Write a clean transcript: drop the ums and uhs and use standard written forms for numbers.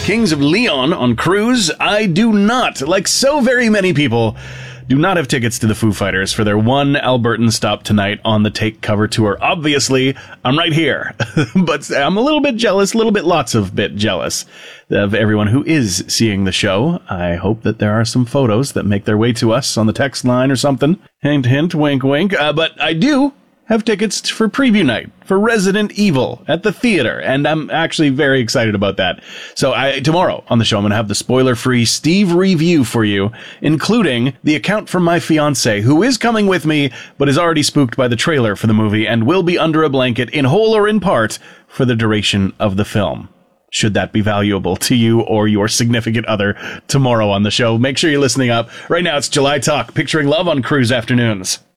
Kings of Leon on cruise. I do not, like so very many people, do not have tickets to the Foo Fighters for their one Albertan stop tonight on the Take Cover tour. Obviously, I'm right here, but I'm a little bit jealous, lots of bit jealous of everyone who is seeing the show. I hope that there are some photos that make their way to us on the text line or something. Hint, hint, wink, wink. But I do have tickets for preview night for Resident Evil at the theater, and I'm actually very excited about that. So tomorrow on the show, I'm going to have the spoiler-free Steve review for you, including the account from my fiance, who is coming with me, but is already spooked by the trailer for the movie and will be under a blanket in whole or in part for the duration of the film. Should that be valuable to you or your significant other tomorrow on the show, make sure you're listening up. Right now, it's July Talk, picturing love on cruise afternoons.